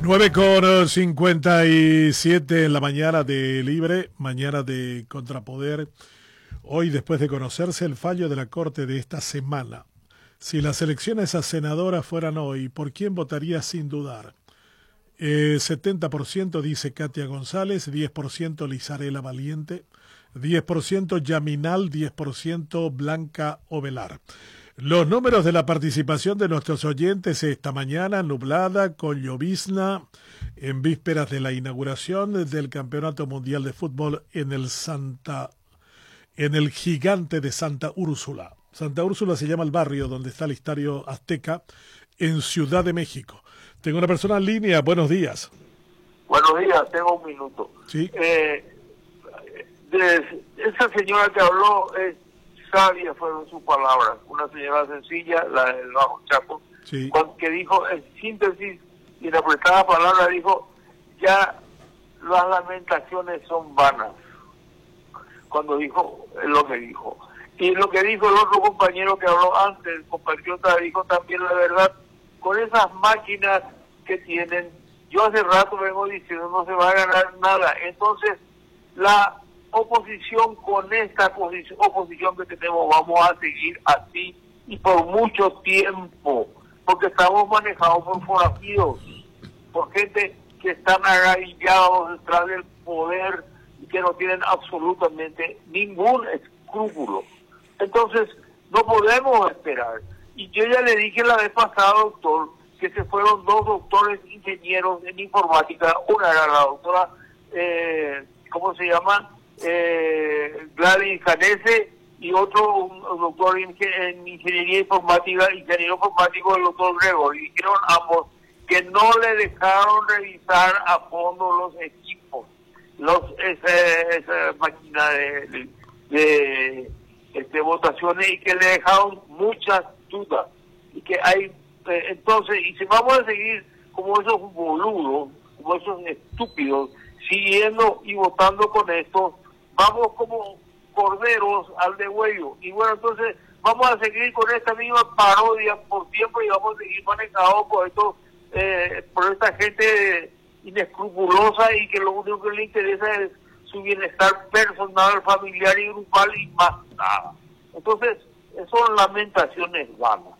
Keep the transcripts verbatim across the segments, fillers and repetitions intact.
nueve con cincuenta y siete en la mañana de Libre, mañana de Contrapoder. Hoy, después de conocerse el fallo de la Corte de esta semana, si las elecciones a senadora fueran hoy, ¿por quién votaría sin dudar? Eh, setenta por ciento dice Katia González, diez por ciento Lizarela Valiente, diez por ciento Yaminal, diez por ciento Blanca Ovelar. Los números de la participación de nuestros oyentes esta mañana, nublada, con llovizna, en vísperas de la inauguración del Campeonato Mundial de Fútbol en el Santa, en el Gigante de Santa Úrsula. Santa Úrsula se llama el barrio donde está el Estadio Azteca, en Ciudad de México. Tengo una persona en línea, buenos días. Buenos días, tengo un minuto. Sí. Eh, de, esa señora que habló es sabia, fueron sus palabras. Una señora sencilla, la del Bajo Chaco, sí, cuando, que dijo en síntesis y en apretada palabra, dijo, ya las lamentaciones son vanas. Cuando dijo lo que dijo. Y lo que dijo el otro compañero que habló antes, el compatriota, dijo también la verdad. Con esas máquinas que tienen, yo hace rato vengo diciendo no se va a ganar nada. Entonces, la oposición, con esta oposición, oposición que tenemos, vamos a seguir así y por mucho tiempo, porque estamos manejados por forajidos, por gente que están agavillados detrás del poder y que no tienen absolutamente ningún escrúpulo. Entonces, no podemos esperar. Y yo ya le dije la vez pasada, doctor, que se fueron dos doctores ingenieros en informática. Una era la doctora, eh, ¿cómo se llama? Eh, Gladys Canese, y otro un, un doctor en, en ingeniería informática, ingeniero informático, el doctor Gregor. Y dijeron ambos que no le dejaron revisar a fondo los equipos, los esa, esa máquina de, de, de este, votaciones, y que le dejaron muchas dudas. Y que hay, eh, entonces, y si vamos a seguir como esos boludos, como esos estúpidos, siguiendo y votando con esto, vamos como corderos al degüello. Y bueno, entonces vamos a seguir con esta misma parodia por tiempo y vamos a seguir manejados por esto, eh, por esta gente inescrupulosa y que lo único que le interesa es su bienestar personal, familiar y grupal y más nada. Entonces, son lamentaciones vanas.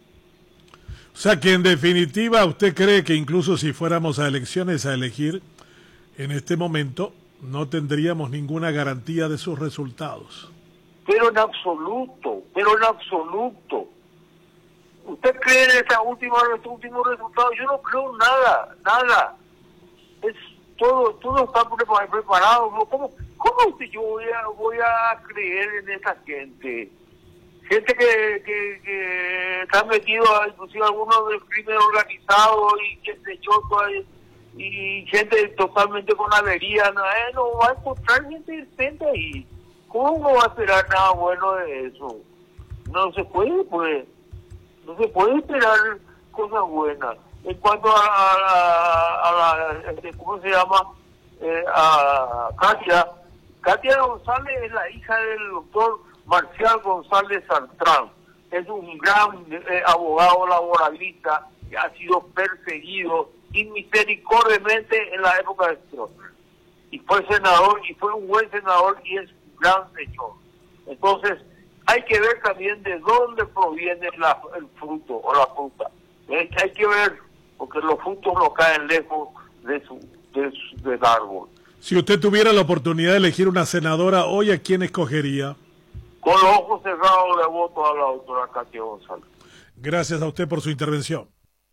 O sea que en definitiva, ¿usted cree que incluso si fuéramos a elecciones a elegir, en este momento no tendríamos ninguna garantía de sus resultados? Pero en absoluto, pero en absoluto. ¿Usted cree en esta última, este último resultado? Yo no creo nada, nada. Es todo, todo está preparado. ¿Cómo, cómo usted, yo voy a, voy a creer en esta gente? Gente que, que, que está metido, inclusive algunos del crimen organizado y que se echó toda, y gente totalmente con avería. No, eh, no va a encontrar gente decente ahí. ¿Cómo no va a esperar nada bueno de eso? No se puede, pues. No se puede esperar cosas buenas. En cuanto a, a, a la, este, ¿cómo se llama? Eh, a Katia. Katia González es la hija del doctor Marcial González Santrán. Es un gran eh, abogado laboralista que ha sido perseguido inmisericordiamente en la época de Stroessner. Y fue senador, y fue un buen senador, y es un gran señor. Entonces, hay que ver también de dónde proviene la, el fruto o la fruta. Eh, hay que ver, porque los frutos no caen lejos de su, de su del árbol. Si usted tuviera la oportunidad de elegir una senadora hoy, ¿a quién escogería? Con los ojos cerrados le voto a la doctora Katia González. Gracias a usted por su intervención.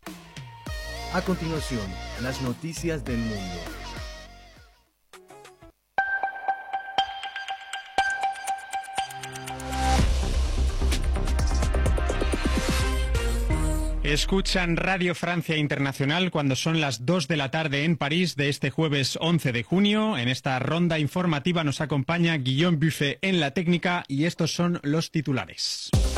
A continuación, las noticias del mundo. Escuchan Radio Francia Internacional cuando son las dos de la tarde en París de este jueves once de junio. En esta ronda informativa nos acompaña Guillaume Buffet en la técnica y estos son los titulares.